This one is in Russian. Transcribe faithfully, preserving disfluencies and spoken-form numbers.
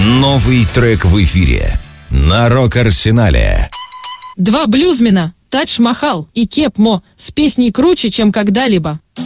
Новый трек в эфире на Рок-Арсенале. Два блюзмена, Тадж Махал и Кеп Мо, с песней «Круче, чем когда-либо».